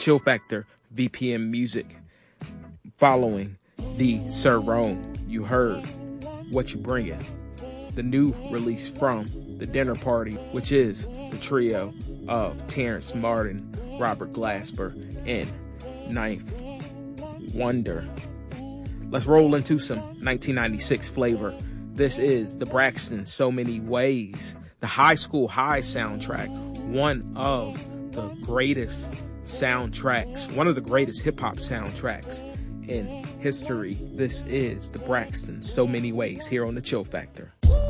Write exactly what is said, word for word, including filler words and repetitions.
Chill Factor V P M Music. Following the Sir Rome, you heard What You Bringin', the new release from The Dinner Party, which is the trio of Terrence Martin, Robert Glasper, and Ninth Wonder. Let's roll into some nineteen ninety-six flavor. This is the Braxton So Many Ways, the High School High soundtrack, one of the greatest soundtracks, one of the greatest hip-hop soundtracks in history. This is the Braxton So Many Ways here on the Chill Factor.